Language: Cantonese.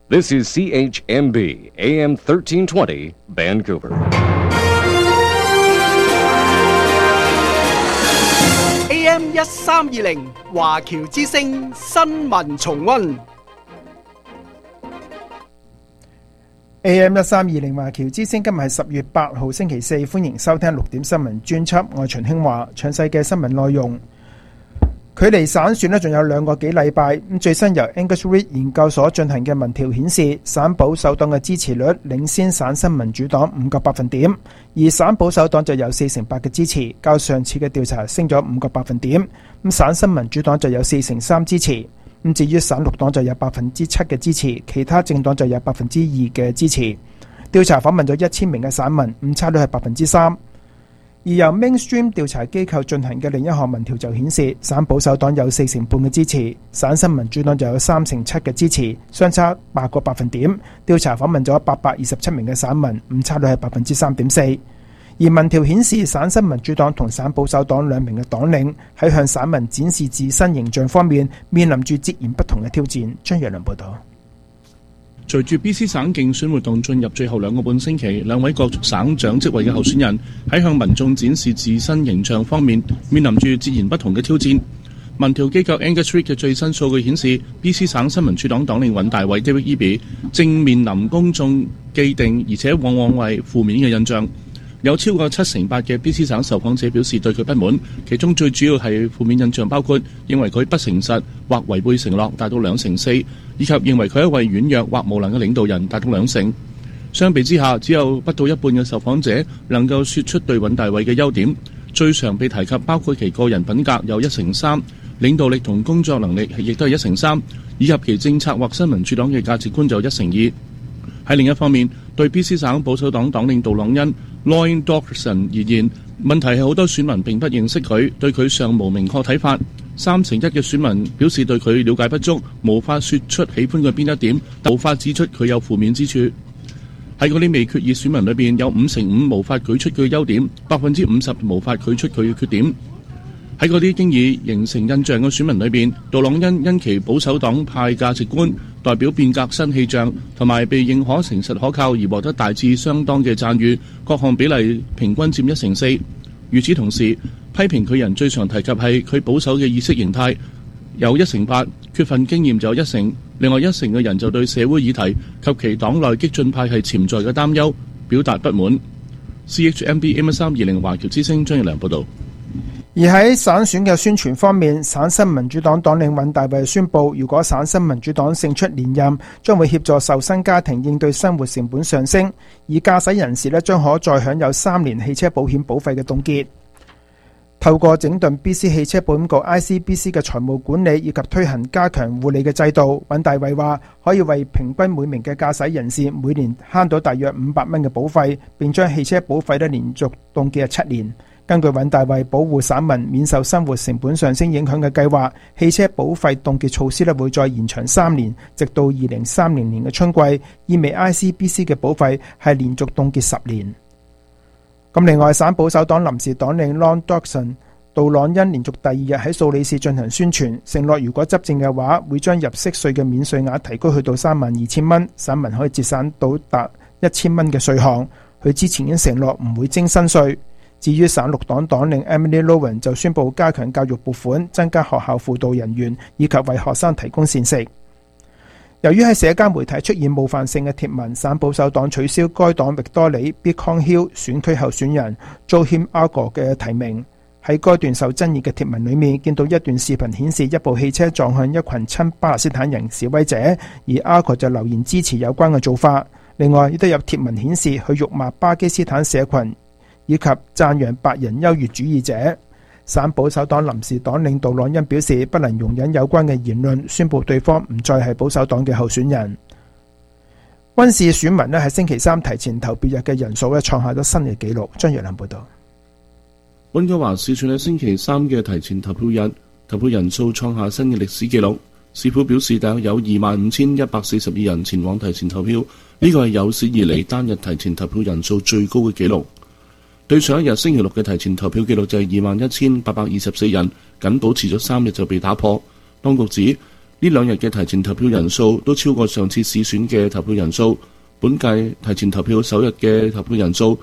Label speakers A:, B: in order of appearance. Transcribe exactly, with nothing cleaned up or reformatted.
A: This is C H M B, A M thirteen twenty, Vancouver.
B: A M 一三二零華僑之聲新聞重溫。
C: A M 一三二零華僑之聲，今日係十月八號星期四，歡迎收聽六點新聞專輯。我係秦興華，詳細嘅新聞內容。距離省選呢仲有兩個幾禮拜，咁最新由 Angus Reid 研究所進行嘅民調顯示，省保守黨嘅支持率領先省新民主黨五個百分點，而省保守黨就有四成八嘅支持，較上次嘅調查升咗五個百分點。咁省新民主黨就有四成三支持，咁至於省綠黨就有百分之七嘅支持，其他政黨就有百分之二嘅支持。調查訪問咗一千名嘅省民，誤差率係百分之三。而由 Mainstream 調查機構進行嘅另一項民調就顯示，省保守黨有四成半嘅支持，省新民主黨就有三成七嘅支持，相差八個百分點。調查訪問咗八百二十七名嘅省民，誤差率係百分之三點四。而民調顯示，省新民主黨同省保守黨兩名嘅黨領喺向省民展示自身形象方面，面臨住截然不同嘅挑戰。張若良報道。
D: 隨住 B C 省競選活動進入最後兩個半星期，兩位角逐省長職位嘅候選人喺向民眾展示自身形象方面，面臨住截然不同嘅挑戰。民調機構 Angus Reid 嘅最新數據顯示 ，B C 省新民主黨黨領尹大偉 David Eby 正面臨公眾既定而且往往為負面嘅印象。有超過七成八嘅 B C 省受訪者表示對佢不滿，其中最主要係負面印象包括認為佢不誠實或違背承諾，達到兩成四，以及認為佢係一位軟弱或無能嘅領導人，達到兩成。相比之下，只有不到一半嘅受訪者能夠說出對尹大偉嘅優點，最常被提及包括其個人品格有一成三，領導力同工作能力亦都係一成三，以及其政策或新民主黨嘅價值觀就一成二。喺另一方面，對 B C 省保守黨黨領杜朗恩 Lloyd Dawson 而言，問題係好多選民並不認識佢，對佢尚無明確睇法。三成一嘅選民表示對佢了解不足，無法說出喜歡佢邊一點，但無法指出佢有負面之處。喺嗰啲未決議選民裏邊，有五成五無法舉出佢嘅優點，百分之五十無法舉出佢嘅缺點。喺嗰啲經已形成印象嘅選民裏邊，杜朗恩因其保守黨派價值觀、代表變革新氣象同埋被認可誠實可靠而獲得大致相當嘅讚譽，各項比例平均佔一成四。與此同時，批評佢人最常提及係佢保守嘅意識形態，有一成八，缺乏經驗就有一成，另外一成嘅人就對社會議題及其黨內激進派係潛在嘅擔憂表達不滿。C H M B A M 三二零華僑之聲張日良報導。
C: 而喺省選嘅宣傳方面，省新民主黨黨領尹大偉宣布，如果省新民主黨勝出連任，將會協助受薪家庭應對生活成本上升，而駕駛人士呢將可再享有三年汽車保險保費嘅凍結。透過整頓 B C 汽車保險局 I C B C 嘅財務管理以及推行加強護理嘅制度，尹大偉話可以為平均每名嘅駕駛人士每年慳到大約五百蚊嘅保費，並將汽車保費呢連續凍結七年。根據尹大偉保護省民免受生活成本上升影響嘅計劃，汽車保費凍結措施咧會再延長三年，直到二零三零年嘅春季，意味 I C B C 嘅保費係連續凍結十年。咁另外，省保守黨臨時黨領 Lloyd Dawson 杜朗恩連續第二日喺素里市進行宣傳，承諾如果執政嘅話，會將入息稅嘅免稅額提高去到三萬二千蚊，省民可以節省到達一千蚊嘅稅項。佢之前已經承諾唔會徵新稅。至於省綠黨黨領 Emily Lowen 就宣布加強教育撥款，增加學校輔導人員，以及為學生提供膳食。由於喺社交媒體出現冒犯性嘅貼文，省保守黨取消該黨域多里 Beacon Hill 選區候選人 Joachim Argor 嘅提名。喺該段受爭議嘅貼文裏面，見到一段視頻顯示一部汽車撞向一群親巴勒斯坦人示威者，而 Argor 就留言支持有關嘅做法。另外亦都有貼文顯示佢辱罵巴基斯坦社群，以及讚揚白人優越主義者。省保守黨臨時黨領杜朗恩表示不能容忍有關嘅言論，宣布對方唔再係保守黨嘅候選人。溫氏選民咧喺星期三提前投票日嘅人數咧創下咗新嘅紀錄。張若良報道。
D: 溫哥華市選喺星期三嘅提前投票日，投票人數創下新嘅歷史紀錄。市府表示大約有二萬五千一百四十二人前往提前投票，呢個係有史以嚟單日提前投票人數最高嘅紀錄。對上一日星期六嘅提前投票記錄就係二萬一千八百二十四人，僅保持咗三日就被打破。當局指呢兩日嘅提前投票人數都超過上次市選嘅投票人數。本屆提前投票首日嘅投票人數